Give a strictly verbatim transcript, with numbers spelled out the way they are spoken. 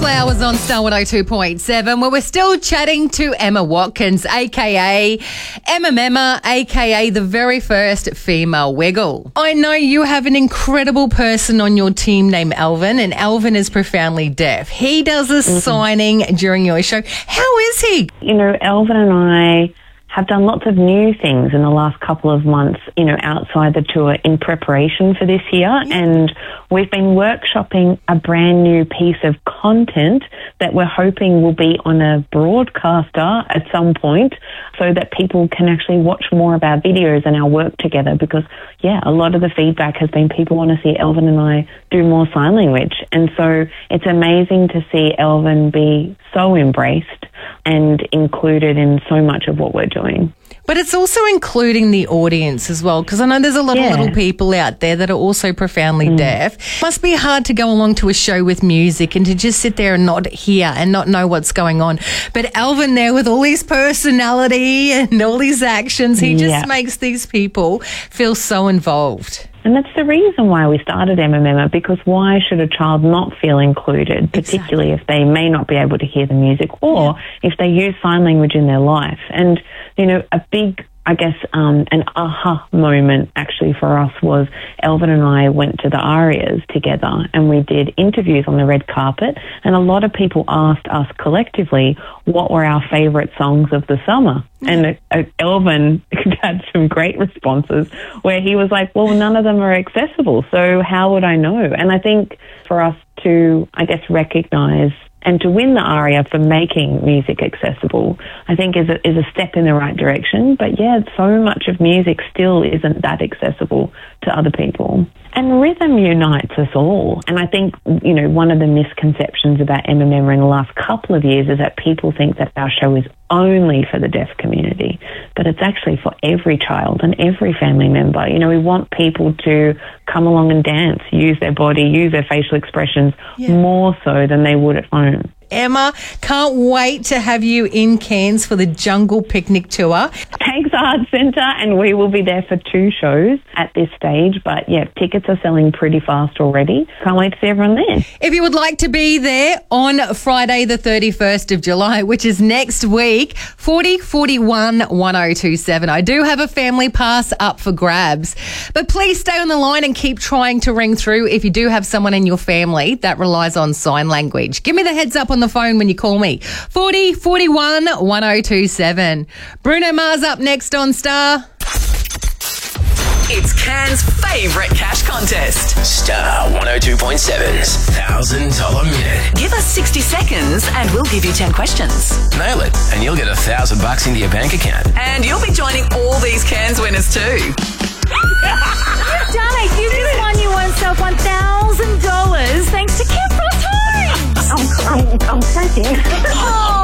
Flowers on Star one oh two point seven, where we're still chatting to Emma Watkins, a k a. Emma Memma, a k a the very first female Wiggle. I know you have an incredible person on your team named Alvin, and Alvin is profoundly deaf. He does a mm-hmm. signing during your show. How is he? You know, Alvin and I have done lots of new things in the last couple of months, you know, outside the tour in preparation for this year. And we've been workshopping a brand new piece of content that we're hoping will be on a broadcaster at some point so that people can actually watch more of our videos and our work together. Because, yeah, a lot of the feedback has been people want to see Alvin and I do more sign language. And so it's amazing to see Alvin be so embraced and included in so much of what we're doing. But it's also including the audience as well, because I know there's a lot yeah. of little people out there that are also profoundly mm. deaf. Must be hard to go along to a show with music and to just sit there and not hear and not know what's going on. But Alvin there with all his personality and all his actions, he just yeah. makes these people feel so involved. And that's the reason why we started Emma Memma, because why should a child not feel included, particularly exactly. if they may not be able to hear the music or yeah. if they use sign language in their life. And, you know, a big, I guess, um, an aha moment actually for us was Alvin and I went to the Arias together and we did interviews on the red carpet, and a lot of people asked us collectively what were our favourite songs of the summer. And uh, Alvin had some great responses where he was like, well, none of them are accessible, so how would I know? And I think for us to, I guess, recognise and to win the ARIA for making music accessible, I think is a, is a step in the right direction. But yeah, so much of music still isn't that accessible to other people. And rhythm unites us all. And I think, you know, one of the misconceptions about Emma Memma in the last couple of years is that people think that our show is only for the deaf community, but it's actually for every child and every family member. You know, we want people to come along and dance, use their body, use their facial expressions yeah. more so than they would at home. Emma, can't wait to have you in Cairns for the Jungle Picnic Tour. Thanks, Arts Centre, and we will be there for two shows at this stage. But, yeah, tickets are selling pretty fast already. Can't wait to see everyone there. If you would like to be there on Friday the thirty-first of July, which is next week, forty forty-one one oh two seven. I do have a family pass up for grabs. But please stay on the line and keep trying to ring through if you do have someone in your family that relies on sign language. Give me the heads up on the phone when you call me. forty forty-one one oh two seven. Bruno Mars up next on Star. It's Cairns' favourite cash contest. Star one oh two point seven's one thousand dollars minute. Give us sixty seconds and we'll give you ten questions. Nail it and you'll get a thousand bucks into your bank account. And you'll be joining all these Cairns winners too. You've done it. You just won your oneself one thousand